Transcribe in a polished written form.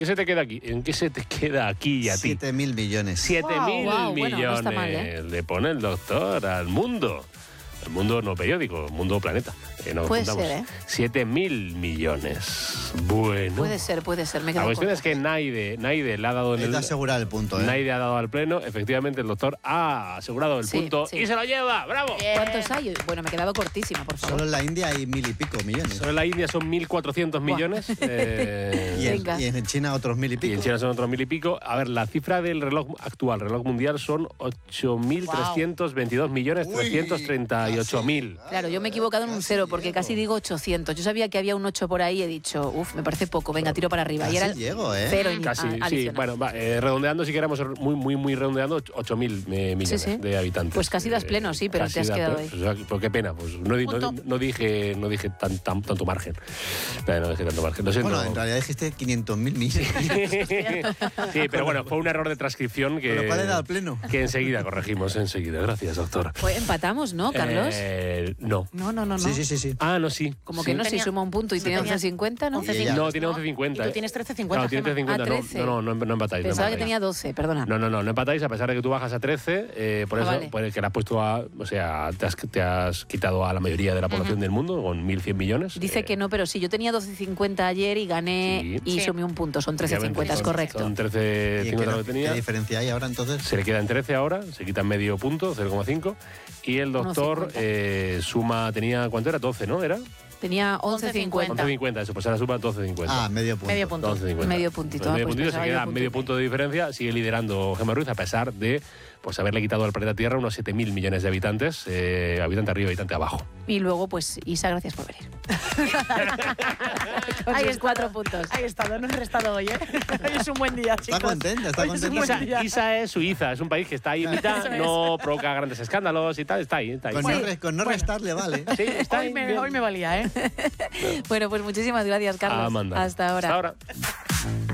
¿Qué se te queda aquí? ¿En qué se te queda aquí y a ti? 7.000 millones. 7.000 Wow, millones bueno, no está mal, le pone el doctor al mundo. El mundo no periódico, el mundo planeta. No Puede juntamos. ser, ¿eh? 7.000 millones. Bueno. Puede ser. Me La quedo cuestión corta. es que Naide le ha dado en Hay el... que asegurar el punto, ¿eh? Naide ha dado al pleno. Efectivamente, el doctor ha asegurado el Sí, punto sí. y se lo lleva. ¡Bravo! ¿Cuántos hay? Bueno, me he quedado cortísima, por favor. Solo en la India hay 1.000 y pico millones. Solo en la India son 1.400 millones. Venga. Y en China otros 1.000 y Y pico. en China son otros 1.000 y pico. A ver, la cifra del reloj actual, reloj mundial, son 8.322 millones 338.000. Claro, yo me he equivocado en un cero porque casi digo 800. Yo sabía que había un 8 por ahí y he dicho, me parece poco, venga, tiro para arriba. Y era Casi llego, ¿eh? cero Casi, sí. adicional. Bueno, redondeando, si queramos muy redondeando, 8.000 millones Sí. de habitantes. Pues casi das pleno, sí, pero Casi te has da quedado pleno. ahí. O sea, pues qué pena, pues no dije tanto margen. No dije tanto margen. Lo siento. Bueno, en realidad dijiste 500.000 millones. Sí, pero bueno, fue un error de transcripción que... ¿Pero cuál era el pleno? Que enseguida corregimos, enseguida. Gracias, doctor. Pues empatamos, ¿no, Carlos? No. No. Sí. Ah, no, sí. Como que no, si suma un punto y tiene 11.50, ¿no? 11.50. No, tiene 11.50. Y tú tienes 13.50. Claro, tiene 13.50. Ah, 13. No empatáis. Pensaba no que empatáis. tenía 12, perdona. No empatáis, a pesar de que tú bajas a 13, por Ah, eso vale. pues, que le has puesto a... O sea, te has quitado a la mayoría de la población del mundo, con 1.100 millones. Dice que no, pero sí, yo tenía 12.50 ayer y gané Sí. y sumé un punto, son 13.50, es correcto. Son ¿Y 13.50 lo que qué tenía. diferencia hay ahora entonces? Se le queda en 13 ahora, se quita medio punto, 0,5. Y el doctor suma, tenía, ¿cuánto era? 12, ¿no? ¿Era? Tenía 11.50. 11,50, eso, pues ahora suma 12,50. Ah, medio punto. Medio punto. 12,50. Medio puntito, Pues medio pues puntito, se pensaba queda yo medio punto de diferencia, sigue liderando Gemma Ruiz a pesar de pues haberle quitado al planeta Tierra unos 7.000 millones de habitantes, habitante arriba, habitante abajo. Y luego, pues, Isa, gracias por venir. Ahí Sus está. 4 puntos. Ahí está, no he restado hoy, ¿eh? Hoy es un buen día, chicos. Está contenta, Hoy es un buen día. Isa es Suiza, es un país que está ahí en mitad, Eso es. no provoca grandes escándalos y tal, está ahí. Con no restarle, vale. Sí, está ahí. bien. Hoy me valía, ¿eh? Bueno, pues muchísimas gracias, Carlos. Amanda. Hasta ahora. Hasta ahora.